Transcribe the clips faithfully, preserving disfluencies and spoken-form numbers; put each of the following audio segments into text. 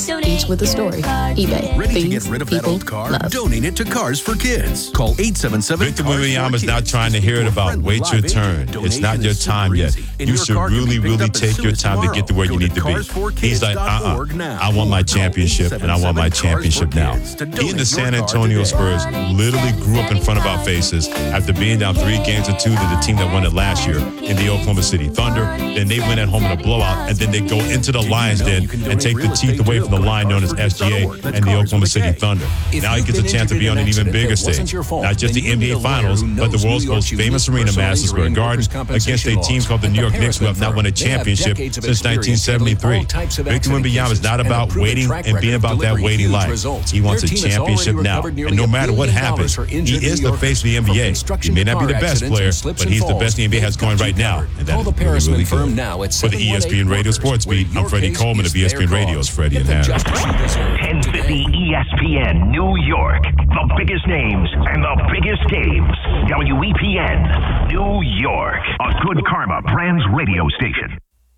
each with a story. eBay. Ready to Things get rid of that people old car? love. Donate it to Cars for Kids. Call eight seven seven Victor Wembanyama is not trying to hear it about wait your turn. It's not your time yet. You should really, really take your time to get to where you need to be. He's like, uh-uh, I want my championship, and I want my championship now. He and the San Antonio Spurs literally grew up in front of our faces after being down three games to two to the team that won it last year in the Oklahoma City Thunder. Then they win at home in a blowout, and then they go into the Lions Den and take the teeth away from the line known as S G A and the Oklahoma City Thunder. Now he gets a chance to be on an even bigger stage. Not just the N B A Finals, but the world's most famous arena, Madison Square Garden, against a team called the New York Knicks, who have not won a championship since nineteen seventy-three. Victor Wembanyama is not about waiting and being about that waiting life. He wants a championship now. And no matter what happens, he is the face of the N B A. He may not be the best player, but he's the best the N B A has going right now. And that is really, really good. For the E S P N Radio Sports Beat, I'm Freddie Coleman of E S P N Radio's Freddie and Harry. ten fifty E S P N New York. The biggest names and the biggest games. W E P N New York. A Good Karma Brands radio station.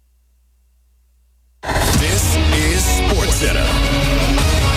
This is SportsCenter.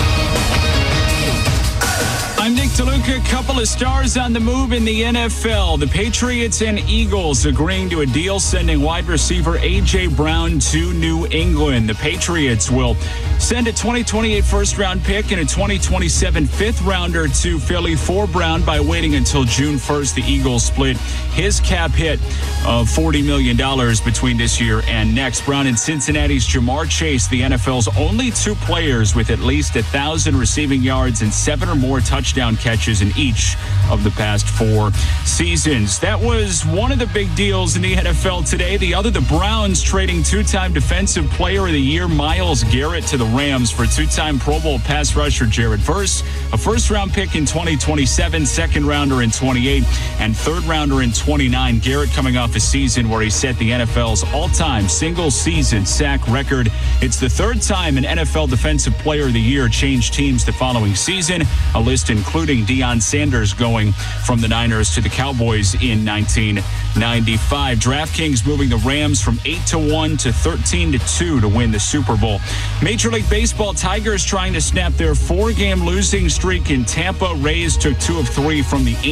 I'm Nick DeLuca. A couple of stars on the move in the N F L. The Patriots and Eagles agreeing to a deal sending wide receiver A J. Brown to New England. The Patriots will send a twenty twenty-eight first-round pick and a twenty twenty-seven fifth-rounder to Philly for Brown by waiting until June first. The Eagles split his cap hit of forty million dollars between this year and next. Brown and Cincinnati's Jamar Chase, the N F L's only two players with at least one thousand receiving yards and seven or more touchdowns catches in each of the past four seasons. That was one of the big deals in the N F L today. The other, the Browns trading two-time Defensive Player of the Year Myles Garrett to the Rams for two-time Pro Bowl pass rusher Jared Verse, a first-round pick in twenty twenty-seven, second-rounder in twenty-eight, and third-rounder in twenty-nine. Garrett coming off a season where he set the N F L's all-time single-season sack record. It's the third time an N F L Defensive Player of the Year changed teams the following season, a list including Deion Sanders going from the Niners to the Cowboys in nineteen ninety-five. DraftKings moving the Rams from eight to one to thirteen to two to win the Super Bowl. Major League Baseball, Tigers trying to snap their four-game losing streak in Tampa. Rays took two of three from the